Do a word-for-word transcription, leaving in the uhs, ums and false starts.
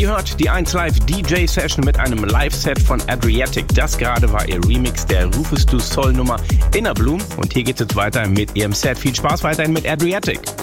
Ihr hört die eins Live D J Session mit einem Live-Set von Adriatic. Das gerade war ihr Remix der Rufus Du Sol Nummer Inner Bloom. Und hier geht es jetzt weiter mit ihrem Set. Viel Spaß weiterhin mit Adriatic.